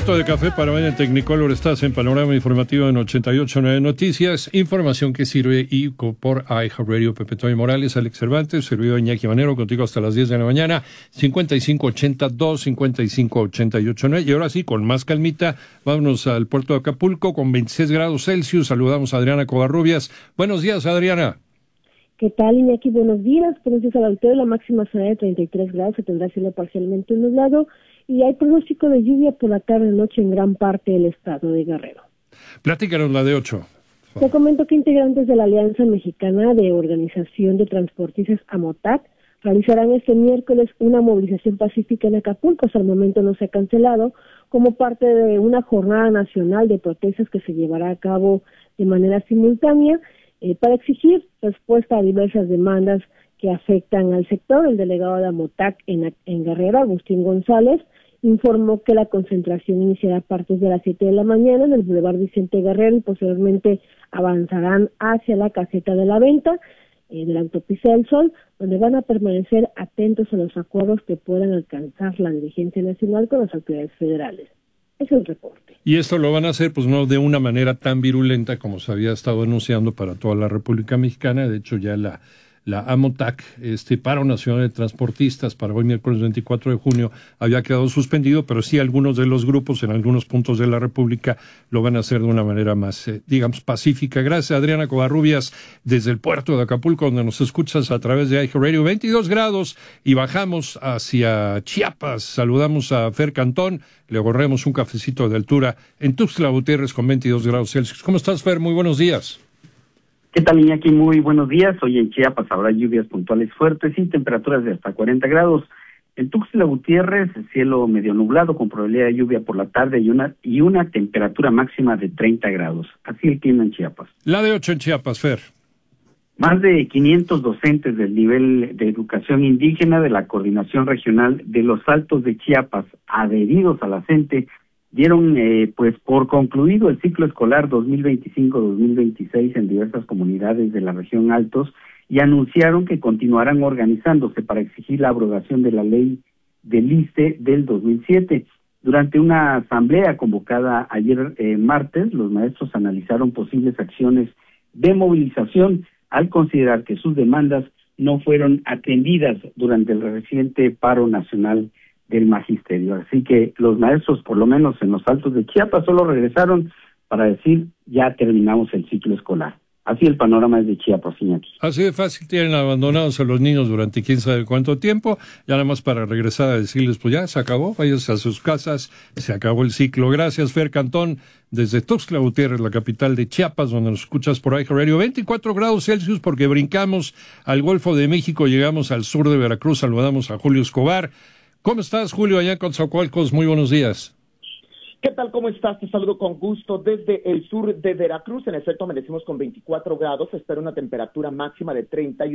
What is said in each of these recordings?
Traguito de café para mañana, Tecnicolor. Estás en Panorama Informativo en 88.9 Noticias. Información que sirve y por iHeartRadio. Pepe Toño Morales, Alex Cervantes, servidor Iñaki Manero, contigo hasta las 10 de la mañana. 5582, 5588.9. Y ahora sí, con más calmita, vámonos al puerto de Acapulco con 26 grados Celsius. Saludamos a Adriana Covarrubias. Buenos días, Adriana. ¿Qué tal, Iñaki? Buenos días. Conoces al altura, la máxima será de 33 grados, se tendrá cielo parcialmente nublado y hay pronóstico de lluvia por la tarde y noche en gran parte del estado de Guerrero. Platícanos la de 8. Te comento que integrantes de la Alianza Mexicana de Organización de Transportistas AMOTAC realizarán este miércoles una movilización pacífica en Acapulco. Hasta el momento no se ha cancelado, como parte de una jornada nacional de protestas que se llevará a cabo de manera simultánea para exigir respuesta a diversas demandas que afectan al sector. El delegado de AMOTAC en Guerrero, Agustín González, informó que la concentración iniciará a partir de las 7 de la mañana en el Boulevard Vicente Guerrero y posteriormente avanzarán hacia la caseta de la venta de la autopista del Sol, donde van a permanecer atentos a los acuerdos que puedan alcanzar la dirigencia nacional con las autoridades federales. Es el reporte. Y esto lo van a hacer, pues no de una manera tan virulenta como se había estado anunciando para toda la República Mexicana. De hecho, ya la AMOTAC, paro nacional de transportistas para hoy miércoles 24 de junio, había quedado suspendido, pero sí algunos de los grupos en algunos puntos de la República lo van a hacer de una manera más, pacífica. Gracias, Adriana Covarrubias, desde el puerto de Acapulco, donde nos escuchas a través de iHeartRadio. 22 grados y bajamos hacia Chiapas. Saludamos a Fer Cantón, le ahorremos un cafecito de altura en Tuxtla Gutiérrez con 22 grados Celsius. ¿Cómo estás, Fer? Muy buenos días. ¿Qué tal, Iñaki? Muy buenos días. Hoy en Chiapas habrá lluvias puntuales fuertes y temperaturas de hasta 40 grados. En Tuxtla Gutiérrez, cielo medio nublado con probabilidad de lluvia por la tarde y una temperatura máxima de 30 grados. Así el clima en Chiapas. La de 8 en Chiapas, Fer. Más de 500 docentes del nivel de educación indígena de la Coordinación Regional de los Altos de Chiapas, adheridos a la CENTE, dieron por concluido el ciclo escolar 2025-2026 en diversas comunidades de la región Altos y anunciaron que continuarán organizándose para exigir la abrogación de la ley del ISSSTE del 2007. Durante una asamblea convocada ayer martes, los maestros analizaron posibles acciones de movilización al considerar que sus demandas no fueron atendidas durante el reciente paro nacional del magisterio. Así que los maestros, por lo menos en los Altos de Chiapas, solo regresaron para decir ya terminamos el ciclo escolar. Así el panorama es de Chiapas, Iñaki. Así de fácil, tienen abandonados a los niños durante quién sabe cuánto tiempo, ya nada más para regresar a decirles, pues ya se acabó, váyanse a sus casas, se acabó el ciclo. Gracias, Fer Cantón, desde Tuxtla Gutiérrez, la capital de Chiapas, donde nos escuchas por iHeartRadio. 24 grados Celsius porque brincamos al Golfo de México, llegamos al sur de Veracruz, saludamos a Julio Escobar. ¿Cómo estás, Julio, allá en Coatzacoalcos? Muy buenos días. ¿Qué tal? ¿Cómo estás? Te saludo con gusto desde el sur de Veracruz. En efecto, amanecimos con 24 grados. Se espera una temperatura máxima de 30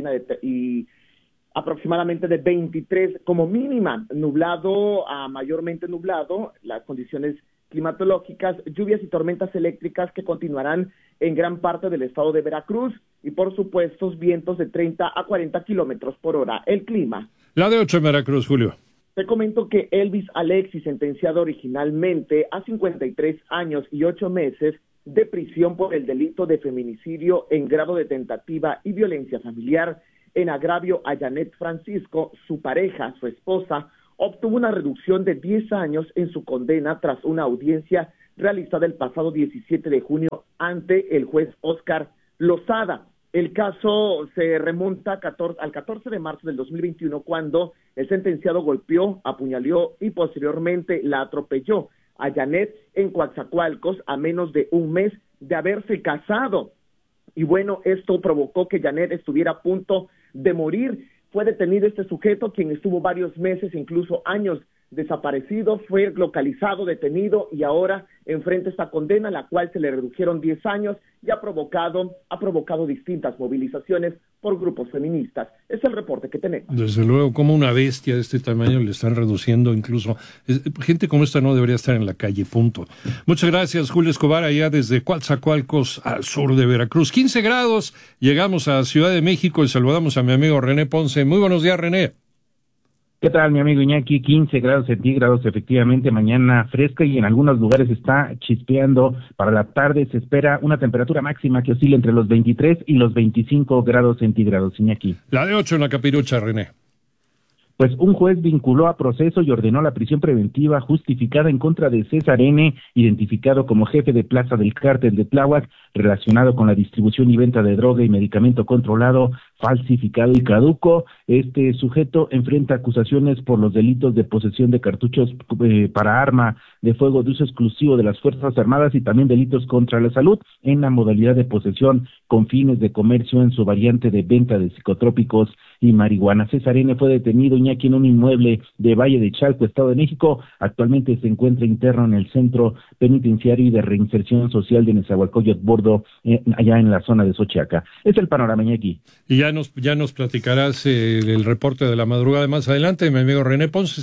y aproximadamente de 23 como mínima. Nublado a mayormente nublado. Las condiciones climatológicas, lluvias y tormentas eléctricas que continuarán en gran parte del estado de Veracruz. Y, por supuesto, vientos de 30 a 40 kilómetros por hora. El clima. La de 8 en Veracruz, Julio. Te comento que Elvis Alexis, sentenciado originalmente a 53 años y 8 meses de prisión por el delito de feminicidio en grado de tentativa y violencia familiar en agravio a Janet Francisco, su pareja, su esposa, obtuvo una reducción de 10 años en su condena tras una audiencia realizada el pasado 17 de junio ante el juez Óscar Lozada. El caso se remonta al 14 de marzo del 2021, cuando el sentenciado golpeó, apuñaló y posteriormente la atropelló a Janet en Coatzacoalcos a menos de un mes de haberse casado. Y bueno, esto provocó que Janet estuviera a punto de morir. Fue detenido este sujeto, quien estuvo varios meses, incluso años, desaparecido, fue localizado, detenido y ahora enfrenta esta condena, la cual se le redujeron 10 años y ha provocado distintas movilizaciones por grupos feministas. Es el reporte que tenemos. Desde luego, como una bestia de este tamaño le están reduciendo incluso. Gente como esta no debería estar en la calle, punto. Muchas gracias, Julio Escobar, allá desde Coatzacoalcos, al sur de Veracruz. 15 grados, llegamos a Ciudad de México y saludamos a mi amigo René Ponce. Muy buenos días, René. ¿Qué tal, mi amigo Iñaki? 15 grados centígrados, efectivamente, mañana fresca y en algunos lugares está chispeando. Para la tarde se espera una temperatura máxima que oscila entre los 23 y los 25 grados centígrados, Iñaki. La de 8 en la Capirucha, René. Pues un juez vinculó a proceso y ordenó la prisión preventiva justificada en contra de César N., identificado como jefe de plaza del cártel de Tláhuac, relacionado con la distribución y venta de droga y medicamento controlado, falsificado y caduco. Este sujeto enfrenta acusaciones por los delitos de posesión de cartuchos para arma de fuego de uso exclusivo de las Fuerzas Armadas y también delitos contra la salud en la modalidad de posesión con fines de comercio en su variante de venta de psicotrópicos y marihuana. César N. fue detenido, Iñaki, en un inmueble de Valle de Chalco, Estado de México. Actualmente se encuentra interno en el Centro Penitenciario y de Reinserción Social de Nezahualcóyotl Bordo, allá en la zona de Xochiaca. Es el panorama, Iñaki. Y ya nos platicarás el reporte de la madrugada más adelante, mi amigo René Ponce,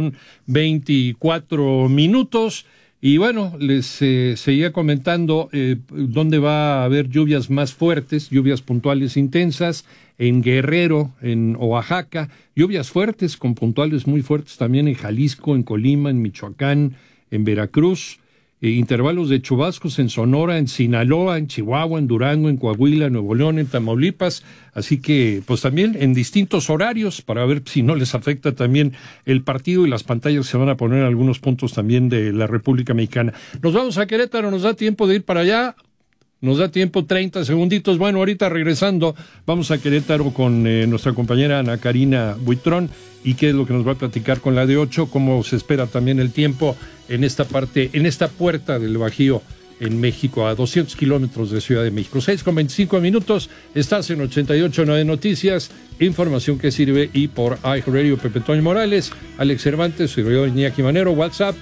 6:24. Y bueno, les seguía comentando dónde va a haber lluvias más fuertes, lluvias puntuales intensas, en Guerrero, en Oaxaca, lluvias fuertes con puntuales muy fuertes también en Jalisco, en Colima, en Michoacán, en Veracruz, intervalos de chubascos en Sonora, en Sinaloa, en Chihuahua, en Durango, en Coahuila, en Nuevo León, en Tamaulipas, así que pues también en distintos horarios para ver si no les afecta también el partido y las pantallas se van a poner en algunos puntos también de la República Mexicana. Nos vamos a Querétaro, nos da tiempo de ir para allá. Nos da tiempo, 30 segunditos. Bueno, ahorita regresando, vamos a Querétaro con nuestra compañera Ana Karina Buitrón y qué es lo que nos va a platicar con la de 8, cómo se espera también el tiempo en esta parte, en esta puerta del Bajío en México, a 200 kilómetros de Ciudad de México. 6:25, estás en 88.9 Noticias, información que sirve y por iHeartRadio, Pepe Toño Morales, Alex Cervantes, soy yo, Iñaki Manero, WhatsApp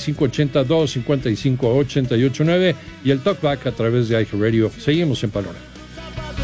5582-5588-9 y el talkback a través de iHeartRadio. Seguimos en Panorama.